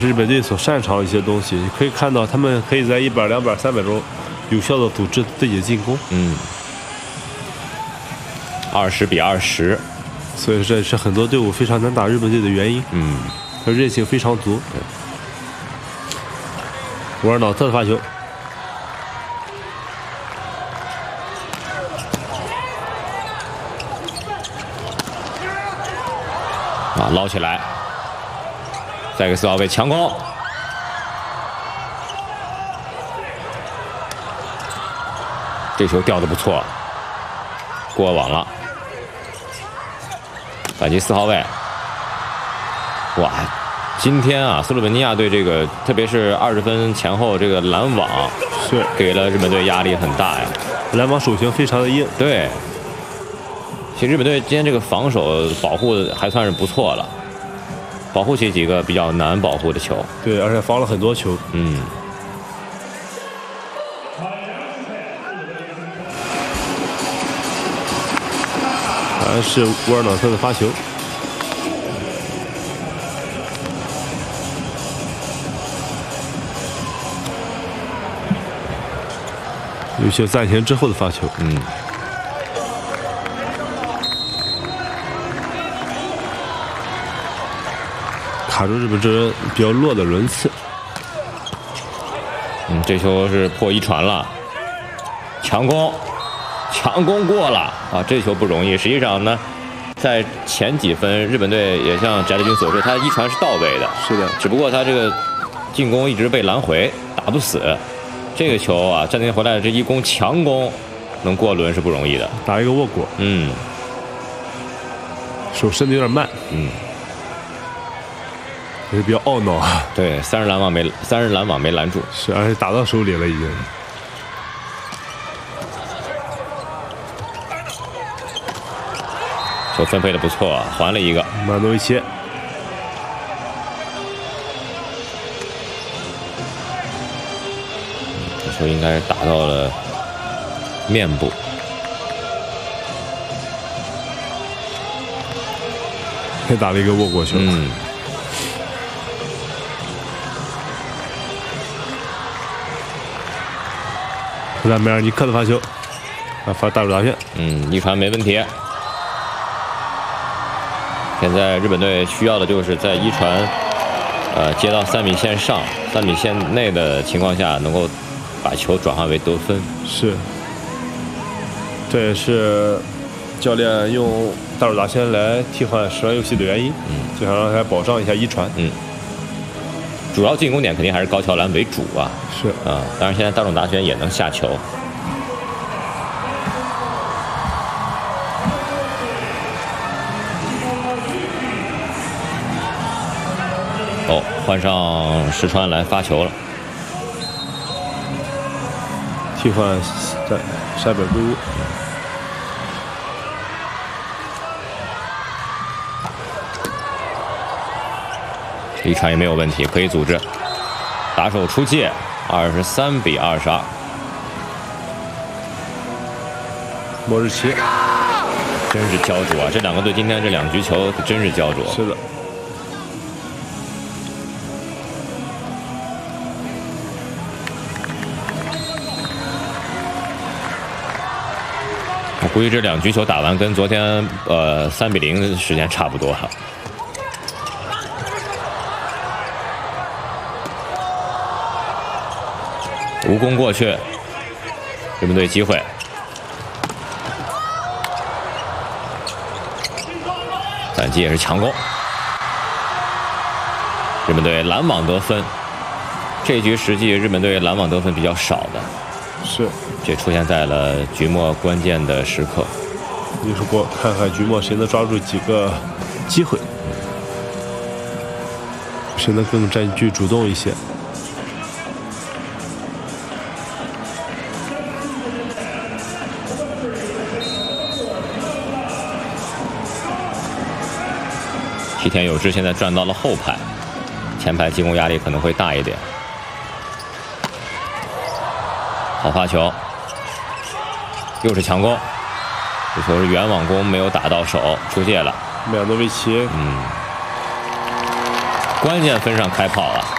日本队所擅长的一些东西，你可以看到他们可以在100、200、300中有效的组织自己的进攻。 20比20， 所以这也是很多队伍非常难打日本队的原因。他韧性非常足。沃尔瑙特的发球， 捞起来，再给4号位强攻，这球吊得不错，过网了，反击4号位。哇，今天啊，斯洛文尼亚队这个，特别是20分前后这个拦网， 是给了日本队压力很大呀。 拦网手型非常的硬。 对。其实日本队今天这个防守保护还算是不错了，保护起几个比较难保护的球。 对，而且防了很多球。还是沃尔瑙特的发球。有些暂停之后的发球。卡住日本这人比较弱的轮次。 这球是破1传了，强攻过了啊！这球不容易。实际上呢，在前几分，日本队也像翟德军所说，他1传是到位的， 是的， 只不过他这个进攻一直被拦回，打不死。这个球啊，暂停回来的这一攻强攻，能过轮是不容易的。 打一个卧果。手伸的有点慢。也是比较懊恼啊。 对，3人拦网没拦住。 是，而且打到手里了已经。 球分配的不错，还了一个。 马诺维奇。 这球应该是打到了面部。 还打了一个卧过球。弗拉梅尔尼克的发球，发大手大片。 1传没问题。现在日本队需要的就是在1传，接到3米线上、3米线内的情况下，能够把球转化为得分。 是，这也是教练用大手大片来替换10人游戏的原因。就想让他保障一下1传。 主要进攻点肯定还是高桥蓝为主啊。 是啊，当然现在大冢达宣也能下球。换上石川来发球了。 替换在山本圭吾。 1传也没有问题，可以组织。打手出界，23比22。 莫日奇， 真是焦灼啊！这2个队今天这2局球可真是焦灼。 是的。 我估计这2局球打完，跟昨天3比0的时间差不多了。无功过去，日本队机会。反击也是强攻，日本队拦网得分。这一局实际日本队拦网得分比较少的。 是， 这出现在了局末关键的时刻。 你说过，看看局末谁能抓住几个机会，谁能更占据主动一些。 吉田有之现在转到了后排，前排进攻压力可能会大一点。好发球，又是强攻，这球是远网攻，没有打到手，出界了。 米亚诺维奇， 关键分上开炮啊！